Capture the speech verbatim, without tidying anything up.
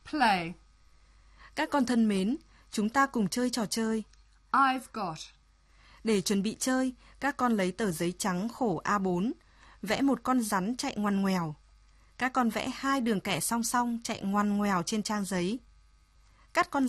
Play. Các con thân mến, chúng ta cùng chơi trò chơi. I've got. Để chuẩn bị chơi, các con lấy tờ giấy trắng khổ A bốn, vẽ một con rắn chạy ngoằn ngoèo. Các con vẽ hai đường kẻ song song chạy ngoằn ngoèo trên trang giấy. Cắt con